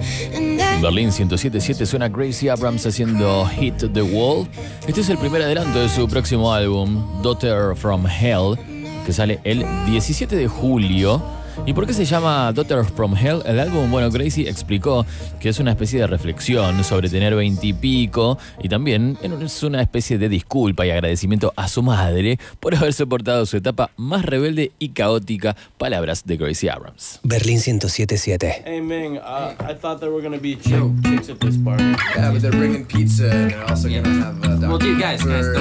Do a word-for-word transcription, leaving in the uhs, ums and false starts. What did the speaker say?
Berlín ciento siete punto siete suena Gracie Abrams haciendo Hit the Wall. Este es el primer adelanto de su próximo álbum, Daughter from Hell, que sale el diecisiete de julio. ¿Y por qué se llama Daughter from Hell el álbum? Bueno, Gracie explicó que es una especie de reflexión sobre tener veintipico y también es una especie de disculpa y agradecimiento a su madre por haber soportado su etapa más rebelde y caótica. Palabras de Gracie Abrams. Berlín ciento siete punto siete. Hey Ming, uh, I thought there were gonna be chick- chicks at this party. Yeah, but they're bringing pizza and they're also Yeah. gonna have uh, Well, dude, guys, guys, Doctor